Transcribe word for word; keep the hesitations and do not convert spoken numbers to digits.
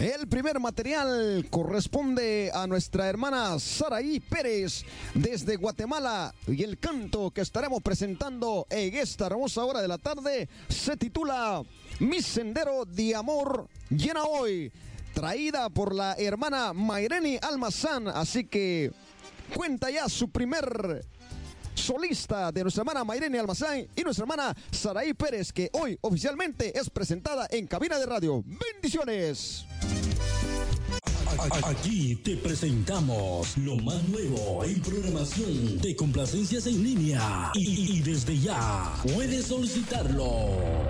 El primer material corresponde a nuestra hermana Saraí Pérez desde Guatemala y el canto que estaremos presentando en esta hermosa hora de la tarde se titula Mi Sendero de Amor Llena Hoy, traída por la hermana Mayreni Almazán. Así que cuenta ya su primer solista de nuestra hermana Mayreni Almazán y nuestra hermana Saraí Pérez, que hoy oficialmente es presentada en cabina de radio. ¡Bendiciones! Aquí te presentamos lo más nuevo en programación de complacencias en línea y, y desde ya puedes solicitarlo.